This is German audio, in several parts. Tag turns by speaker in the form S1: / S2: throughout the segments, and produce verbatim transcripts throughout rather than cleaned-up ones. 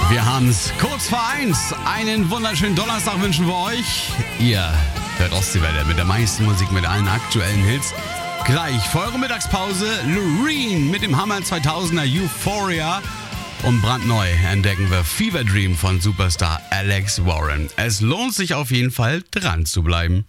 S1: Wir haben's kurz vor eins. Einen wunderschönen Donnerstag wünschen wir euch. Ihr hört Ostseewelle mit der meisten Musik, mit allen aktuellen Hits. Gleich vor eurer Mittagspause Loreen mit dem Hammer zweitausender Euphoria. Und brandneu entdecken wir Fever Dream von Superstar Alex Warren. Es lohnt sich auf jeden Fall, dran zu bleiben.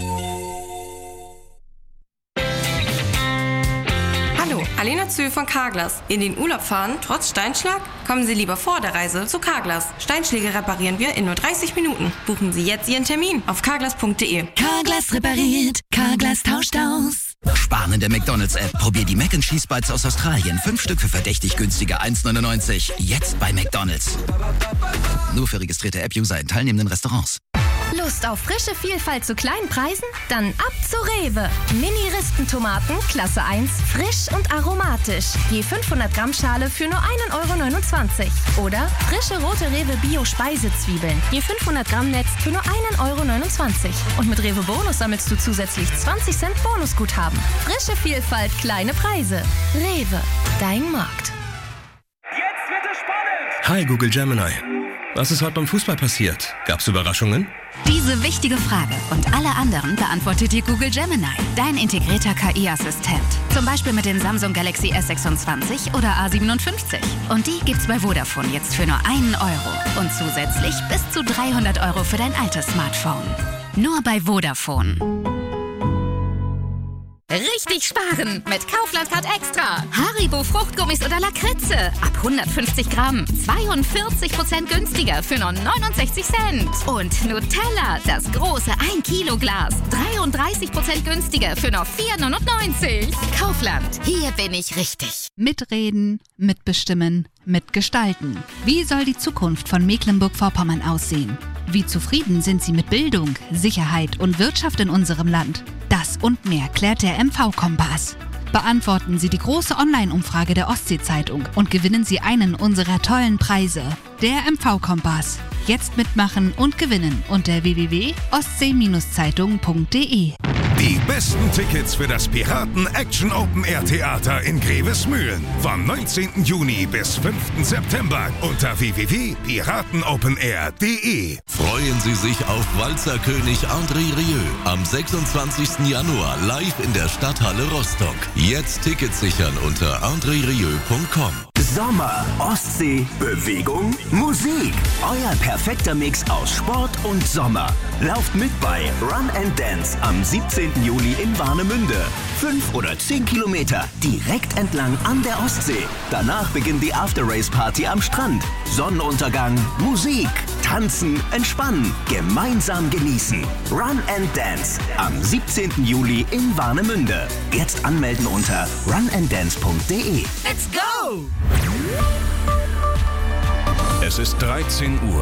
S2: Hallo, Alena Zühl von Carglass. In den Urlaub fahren, trotz Steinschlag? Kommen Sie lieber vor der Reise zu Carglass. Steinschläge reparieren wir in nur dreißig Minuten. Buchen Sie jetzt Ihren Termin auf carglass punkt de.
S3: Carglass repariert, Carglass tauscht aus.
S4: Sparen in der McDonalds-App. Probier die Mac and Cheese Bites aus Australien. Fünf Stück für verdächtig günstige eins neunundneunzig. Jetzt bei McDonalds. Nur für registrierte App-User in teilnehmenden Restaurants.
S5: Lust auf frische Vielfalt zu kleinen Preisen? Dann ab zu Rewe. Mini-Rispentomaten, Klasse eins, frisch und aromatisch. Je fünfhundert Gramm Schale für nur ein Euro neunundzwanzig. Oder frische rote Rewe Bio-Speisezwiebeln. Je fünfhundert Gramm Netz für nur ein Euro neunundzwanzig. Und mit Rewe Bonus sammelst du zusätzlich zwanzig Cent Bonusguthaben. Frische Vielfalt, kleine Preise. Rewe, dein Markt.
S6: Jetzt wird es spannend!
S7: Hi Google Gemini. Was ist heute beim Fußball passiert? Gab's Überraschungen?
S3: Diese wichtige Frage und alle anderen beantwortet dir Google Gemini, dein integrierter K I-Assistent. Zum Beispiel mit den Samsung Galaxy S sechsundzwanzig oder A siebenundfünfzig. Und die gibt's bei Vodafone jetzt für nur einen Euro. Und zusätzlich bis zu dreihundert Euro für dein altes Smartphone. Nur bei Vodafone. Richtig sparen mit Kaufland Card Extra. Haribo Fruchtgummis oder Lakritze. Ab hundertfünfzig Gramm. zweiundvierzig Prozent günstiger für nur neunundsechzig Cent. Und Nutella, das große ein Kilo Glas. dreiunddreißig Prozent günstiger für nur vier neunundneunzig. Kaufland, hier bin ich richtig.
S8: Mitreden, mitbestimmen, mitgestalten. Wie soll die Zukunft von Mecklenburg-Vorpommern aussehen? Wie zufrieden sind Sie mit Bildung, Sicherheit und Wirtschaft in unserem Land? Das und mehr klärt der M V-Kompass. Beantworten Sie die große Online-Umfrage der Ostsee-Zeitung und gewinnen Sie einen unserer tollen Preise. Der M V-Kompass. Jetzt mitmachen und gewinnen unter w w w punkt ostsee Zeitung punkt de.
S9: Die besten Tickets für das Piraten Action Open Air Theater in Grevesmühlen vom neunzehnten Juni bis fünften September unter w w w punkt piratenopenair punkt de.
S10: Freuen Sie sich auf Walzerkönig André Rieu am sechsundzwanzigsten Januar live in der Stadthalle Rostock. Jetzt Tickets sichern unter andre rieu punkt com.
S11: Sommer, Ostsee, Bewegung, Musik. Euer perfekter Mix aus Sport und Sommer. Lauft mit bei Run and Dance am siebzehnten Juli in Warnemünde. Fünf oder zehn Kilometer direkt entlang an der Ostsee. Danach beginnt die After-Race-Party am Strand. Sonnenuntergang, Musik, tanzen, entspannen, gemeinsam genießen. Run and Dance am siebzehnten Juli in Warnemünde. Jetzt anmelden unter run and dance punkt de.
S3: Let's go!
S9: Es ist dreizehn Uhr.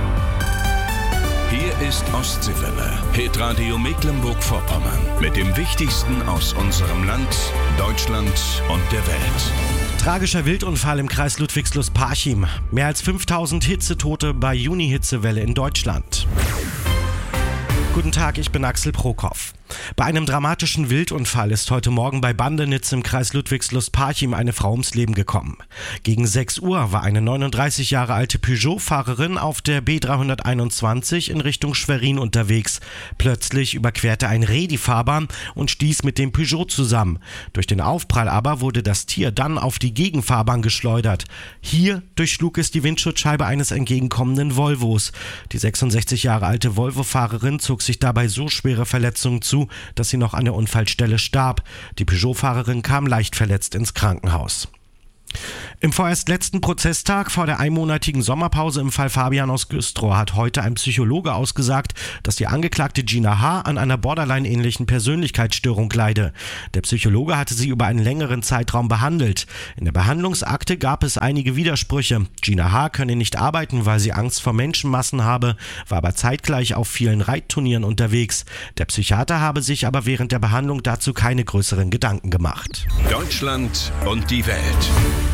S9: Hier ist Ostseewelle, Hitradio Mecklenburg-Vorpommern. Mit dem Wichtigsten aus unserem Land, Deutschland und der Welt.
S12: Tragischer Wildunfall im Kreis Ludwigslust-Parchim. Mehr als fünftausend Hitzetote bei Juni-Hitzewelle in Deutschland. Guten Tag, ich bin Axel Prokop. Bei einem dramatischen Wildunfall ist heute Morgen bei Bandenitz im Kreis Ludwigslust-Parchim eine Frau ums Leben gekommen. Gegen sechs Uhr war eine neununddreißig Jahre alte Peugeot-Fahrerin auf der B dreihunderteinundzwanzig in Richtung Schwerin unterwegs. Plötzlich überquerte ein Reh die Fahrbahn und stieß mit dem Peugeot zusammen. Durch den Aufprall aber wurde das Tier dann auf die Gegenfahrbahn geschleudert. Hier durchschlug es die Windschutzscheibe eines entgegenkommenden Volvos. Die sechsundsechzig Jahre alte Volvo-Fahrerin zog sich dabei so schwere Verletzungen zu, dass sie noch an der Unfallstelle starb. Die Peugeot-Fahrerin kam leicht verletzt ins Krankenhaus. Im vorerst letzten Prozesstag vor der einmonatigen Sommerpause im Fall Fabian aus Güstrow hat heute ein Psychologe ausgesagt, dass die Angeklagte Gina H. an einer Borderline-ähnlichen Persönlichkeitsstörung leide. Der Psychologe hatte sie über einen längeren Zeitraum behandelt. In der Behandlungsakte gab es einige Widersprüche. Gina H. könne nicht arbeiten, weil sie Angst vor Menschenmassen habe, war aber zeitgleich auf vielen Reitturnieren unterwegs. Der Psychiater habe sich aber während der Behandlung dazu keine größeren Gedanken gemacht.
S9: Deutschland und die Welt.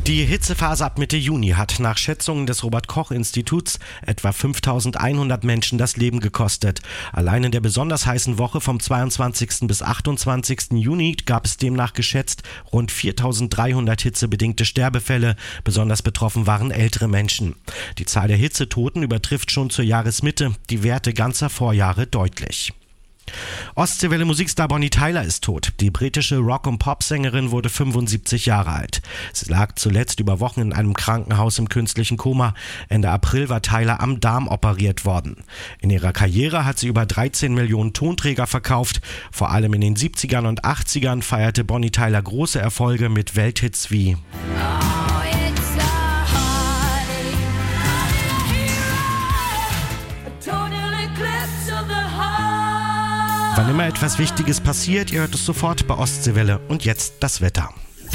S12: Die Hitzephase ab Mitte Juni hat nach Schätzungen des Robert-Koch-Instituts etwa fünftausendeinhundert Menschen das Leben gekostet. Allein in der besonders heißen Woche vom zweiundzwanzigsten bis achtundzwanzigsten Juni gab es demnach geschätzt rund viertausenddreihundert hitzebedingte Sterbefälle. Besonders betroffen waren ältere Menschen. Die Zahl der Hitzetoten übertrifft schon zur Jahresmitte die Werte ganzer Vorjahre deutlich. Ostseewelle Musikstar Bonnie Tyler ist tot. Die britische Rock- und Popsängerin wurde fünfundsiebzig Jahre alt. Sie lag zuletzt über Wochen in einem Krankenhaus im künstlichen Koma. Ende April war Tyler am Darm operiert worden. In ihrer Karriere hat sie über dreizehn Millionen Tonträger verkauft. Vor allem in den siebzigern und achtzigern feierte Bonnie Tyler große Erfolge mit Welthits wie Wann immer etwas Wichtiges passiert, ihr hört es sofort bei Ostseewelle. Und jetzt das Wetter.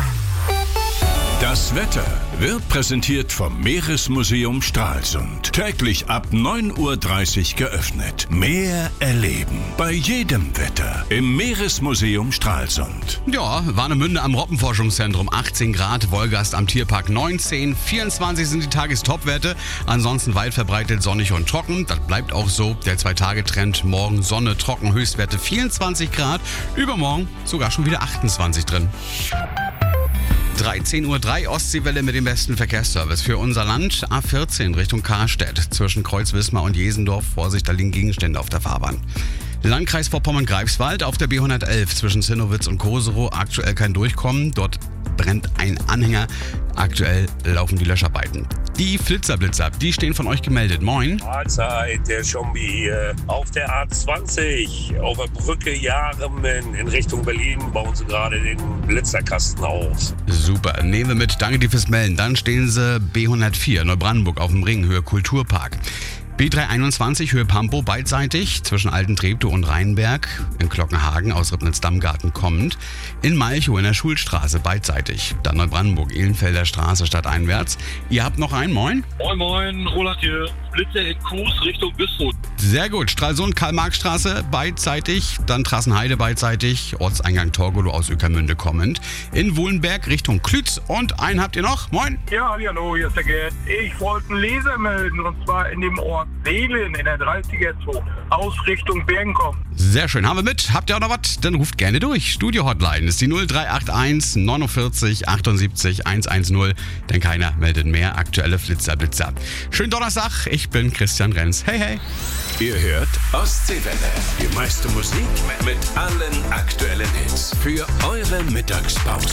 S9: Das Wetter wird präsentiert vom Meeresmuseum Stralsund. Täglich ab neun Uhr dreißig geöffnet. Meer erleben. Bei jedem Wetter. Im Meeresmuseum Stralsund.
S1: Ja, Warnemünde am Robbenforschungszentrum achtzehn Grad, Wolgast am Tierpark neunzehn, vierundzwanzig sind die Tagestopwerte. Ansonsten weit verbreitet sonnig und trocken. Das bleibt auch so. Der Zwei-Tage-Trend, morgen Sonne, trocken, Höchstwerte vierundzwanzig Grad. Übermorgen sogar schon wieder achtundzwanzig drin. dreizehn Uhr drei Ostseewelle mit dem besten Verkehrsservice für unser Land. A vierzehn Richtung Karstedt zwischen Kreuz-Wismar und Jesendorf. Vorsicht, da liegen Gegenstände auf der Fahrbahn. Landkreis Vorpommern-Greifswald auf der B hundertelf zwischen Zinnowitz und Koserow. Aktuell kein Durchkommen. Dort brennt ein Anhänger. Aktuell laufen die Löscharbeiten. Die Flitzerblitzer, die stehen von euch gemeldet. Moin.
S13: Mahlzeit, der Schombi hier. Auf der A zwanzig, auf der Brücke Jaremen in Richtung Berlin bauen sie gerade den Blitzerkasten auf.
S1: Super, nehmen wir mit. Danke dir fürs Melden. Dann stehen sie B hundertvier, Neubrandenburg auf dem Ring, Höhe Kulturpark. B dreihunderteinundzwanzig, Höhe Pampo, beidseitig, zwischen Alten Treptow und Rheinberg, in Glockenhagen aus Ribnitz-Dammgarten kommend, in Malchow in der Schulstraße, beidseitig, dann Neubrandenburg, Ehlenfelder Straße stadteinwärts. Ihr habt noch einen, moin?
S14: Moin, moin, Roland hier, Blitzer in Kues Richtung Bistroth.
S1: Sehr gut, Stralsund, Karl-Marx-Straße, beidseitig, dann Trassenheide, beidseitig, Ortseingang Torgelow aus Ueckermünde kommend, in Wohlenberg Richtung Klütz und einen habt ihr noch, moin?
S15: Ja, hallo, hier ist der Gerd. Ich wollte einen Leser melden und zwar in dem Ort Seelen in der dreißiger Zone aus Richtung Bergen kommen.
S1: Sehr schön, haben wir mit. Habt ihr auch noch was? Dann ruft gerne durch. Studio-Hotline ist die null drei acht eins neunundvierzig achtundsiebzig hundertzehn, denn keiner meldet mehr aktuelle Flitzerblitzer. Schönen Donnerstag, ich bin Christian Renz. Hey, hey.
S9: Ihr hört Ostseewelle. Die meiste Musik mit allen aktuellen Hits. Für eure Mittagspause.